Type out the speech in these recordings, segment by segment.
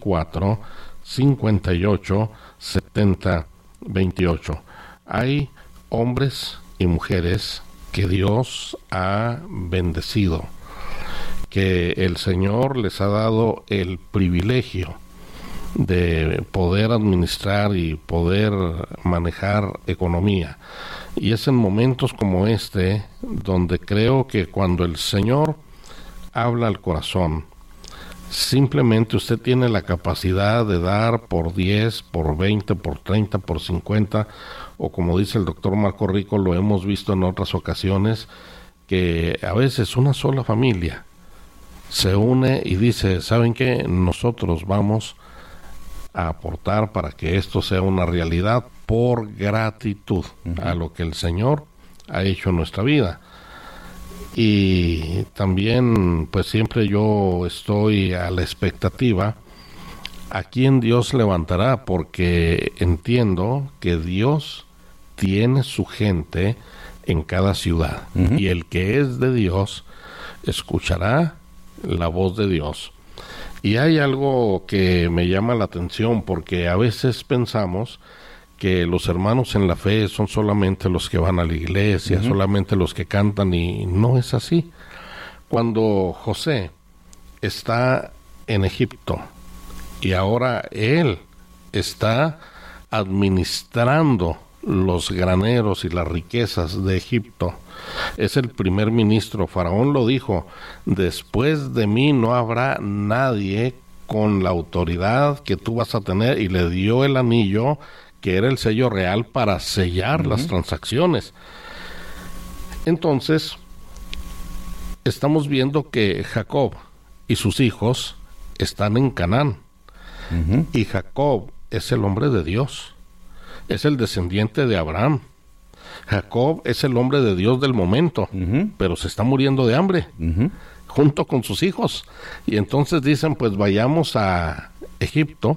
458-7028. Hay hombres y mujeres que Dios ha bendecido, que el Señor les ha dado el privilegio de poder administrar y poder manejar economía. Y es en momentos como este donde creo que cuando el Señor habla al corazón, simplemente usted tiene la capacidad de dar por 10, por 20, por 30, por 50, o como dice el doctor Marco Rico, lo hemos visto en otras ocasiones, que a veces una sola familia se une y dice, ¿saben qué? Nosotros vamos a aportar para que esto sea una realidad por gratitud a lo que el Señor ha hecho en nuestra vida. Y también pues siempre yo estoy a la expectativa a quién Dios levantará, porque entiendo que Dios tiene su gente en cada ciudad, y el que es de Dios escuchará la voz de Dios. Y hay algo que me llama la atención, porque a veces pensamos que los hermanos en la fe son solamente los que van a la iglesia, solamente los que cantan, y no es así. Cuando José está en Egipto y ahora él está administrando los graneros y las riquezas de Egipto, es el primer ministro. Faraón lo dijo: después de mí no habrá nadie con la autoridad que tú vas a tener, y le dio el anillo que era el sello real para sellar las transacciones. Entonces estamos viendo que Jacob y sus hijos están en Canaán, y Jacob es el hombre de Dios, es el descendiente de Abraham. Jacob es el hombre de Dios del momento, pero se está muriendo de hambre, junto con sus hijos. Y entonces dicen, pues vayamos a Egipto,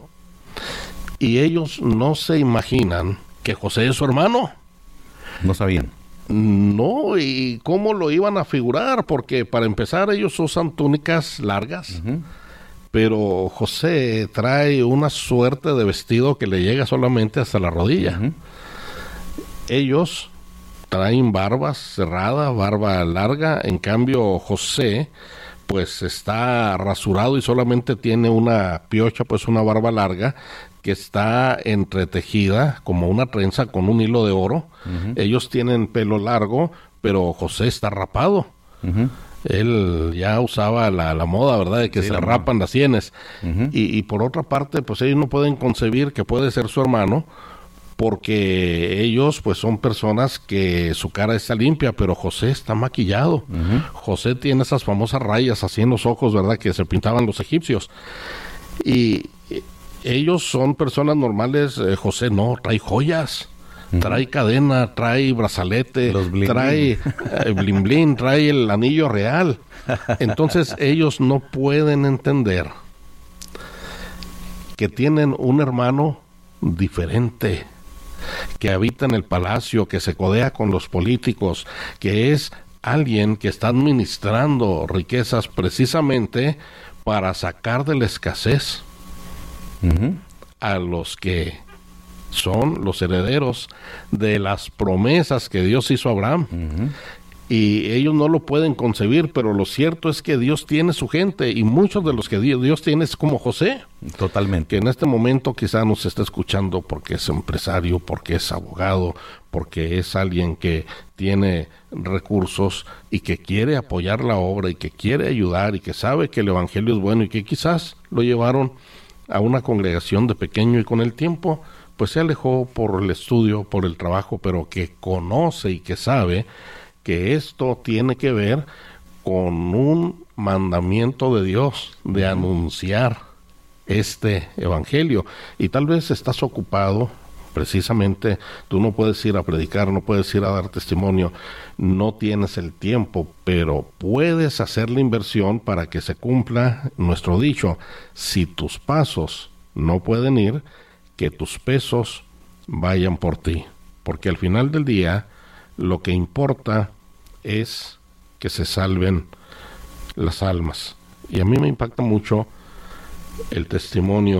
y ellos no se imaginan que José es su hermano. No sabían. No, y cómo lo iban a figurar, porque para empezar ellos usan túnicas largas, pero José trae una suerte de vestido que le llega solamente hasta la rodilla. Ellos traen barba cerrada, barba larga, en cambio José pues está rasurado y solamente tiene una piocha, pues una barba larga que está entretejida como una trenza con un hilo de oro. Ellos tienen pelo largo, pero José está rapado. Él ya usaba la moda, ¿verdad?, de que se rapan las sienes. Y por otra parte, pues ellos no pueden concebir que puede ser su hermano, porque ellos pues son personas que su cara está limpia, pero José está maquillado. José tiene esas famosas rayas así en los ojos, ¿verdad?, que se pintaban los egipcios. Y ellos son personas normales. José no, trae joyas, trae cadena, trae brazalete, trae blin blin, trae el anillo real. Entonces ellos no pueden entender que tienen un hermano diferente, que habita en el palacio, que se codea con los políticos, que es alguien que está administrando riquezas precisamente para sacar de la escasez a los que son los herederos de las promesas que Dios hizo a Abraham. Y ellos no lo pueden concebir, pero lo cierto es que Dios tiene su gente, y muchos de los que Dios tiene es como José. Totalmente. Que en este momento quizá nos está escuchando porque es empresario, porque es abogado, porque es alguien que tiene recursos y que quiere apoyar la obra y que quiere ayudar y que sabe que el evangelio es bueno, y que quizás lo llevaron a una congregación de pequeño y con el tiempo pues se alejó por el estudio, por el trabajo, pero que conoce y que sabe que esto tiene que ver con un mandamiento de Dios de anunciar este evangelio. Y tal vez estás ocupado, precisamente tú no puedes ir a predicar, no puedes ir a dar testimonio, no tienes el tiempo, pero puedes hacer la inversión para que se cumpla nuestro dicho: si tus pasos no pueden ir, que tus pesos vayan por ti, porque al final del día lo que importa es que se salven las almas. Y a mí me impacta mucho el testimonio